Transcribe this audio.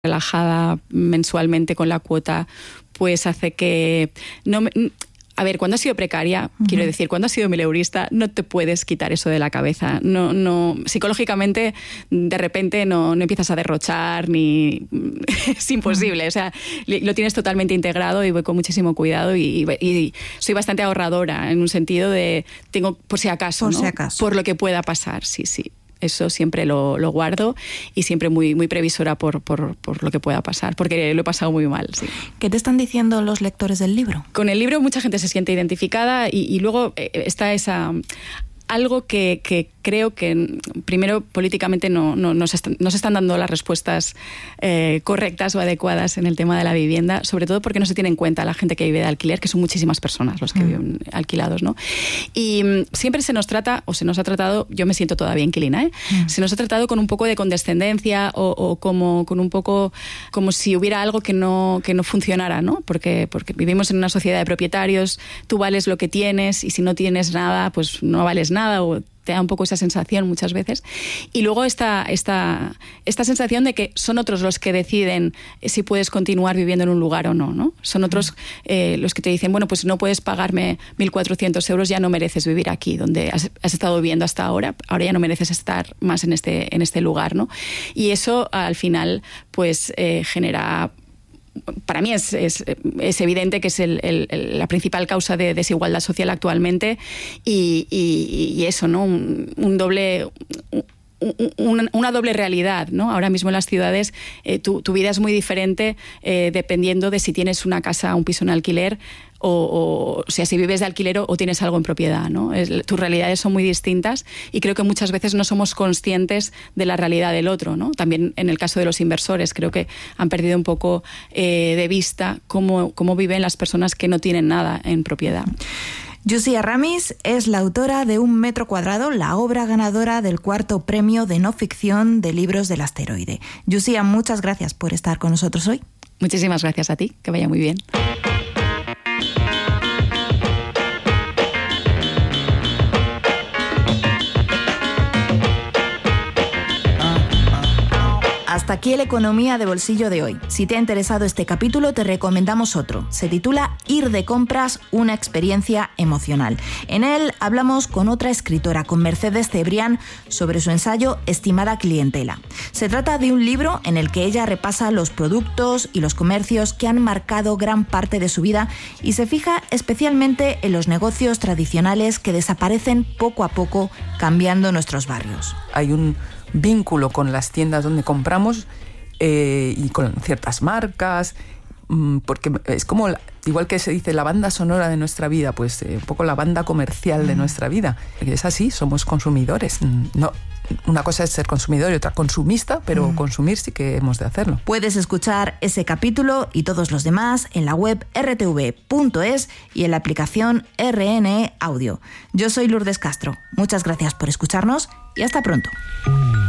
relajada mensualmente con la cuota, pues hace que... A ver, cuando has sido precaria, quiero decir, cuando has sido mileurista, no te puedes quitar eso de la cabeza. No, psicológicamente, de repente no empiezas a derrochar, ni es imposible. O sea, lo tienes totalmente integrado y voy con muchísimo cuidado y soy bastante ahorradora en un sentido de tengo por si acaso, por ¿no? si acaso. Por lo que pueda pasar, sí. Eso siempre lo guardo y siempre muy previsora por lo que pueda pasar, porque lo he pasado muy mal. Sí. ¿Qué te están diciendo los lectores del libro? Con el libro mucha gente se siente identificada y luego está algo que creo que primero políticamente no se están dando las respuestas correctas o adecuadas en el tema de la vivienda, sobre todo porque no se tiene en cuenta la gente que vive de alquiler, que son muchísimas personas los que viven alquilados, ¿no? Y siempre se nos trata, o se nos ha tratado, yo me siento todavía inquilina, se nos ha tratado con un poco de condescendencia o como con un poco como si hubiera algo que no funcionara, ¿no? Porque vivimos en una sociedad de propietarios, tú vales lo que tienes y si no tienes nada, pues no vales nada, o te da un poco esa sensación muchas veces. Y luego esta sensación de que son otros los que deciden si puedes continuar viviendo en un lugar o no, ¿no? Son otros los que te dicen, bueno, pues si no puedes pagarme 1.400 euros, ya no mereces vivir aquí, donde has estado viviendo hasta ahora ya no mereces estar más en este lugar, ¿no? Y eso, al final, pues genera... Para mí es evidente que es la principal causa de desigualdad social actualmente y eso, ¿no? Una doble realidad, ¿no? Ahora mismo en las ciudades tu vida es muy diferente dependiendo de si tienes una casa, un piso en alquiler o sea, si vives de alquiler o tienes algo en propiedad, ¿no? Tus realidades son muy distintas y creo que muchas veces no somos conscientes de la realidad del otro, ¿no? También en el caso de los inversores creo que han perdido un poco de vista cómo viven las personas que no tienen nada en propiedad. Yusia Ramis es la autora de 1 metro cuadrado, la obra ganadora del 4º premio de no ficción de libros del Asteroide. Yusia, muchas gracias por estar con nosotros hoy. Muchísimas gracias a ti, que vaya muy bien. Hasta aquí el Economía de Bolsillo de hoy. Si te ha interesado este capítulo, te recomendamos otro. Se titula Ir de compras, una experiencia emocional. En él hablamos con otra escritora, con Mercedes Cebrián, sobre su ensayo Estimada clientela. Se trata de un libro en el que ella repasa los productos y los comercios que han marcado gran parte de su vida y se fija especialmente en los negocios tradicionales que desaparecen poco a poco, cambiando nuestros barrios. Hay un vínculo con las tiendas donde compramos y con ciertas marcas, porque es como, igual que se dice la banda sonora de nuestra vida, pues un poco la banda comercial de nuestra vida. Es así, somos consumidores. No, una cosa es ser consumidor y otra consumista, pero consumir sí que hemos de hacerlo. Puedes escuchar ese capítulo y todos los demás en la web rtv.es y en la aplicación RNE Audio. Yo soy Lourdes Castro. Muchas gracias por escucharnos y hasta pronto.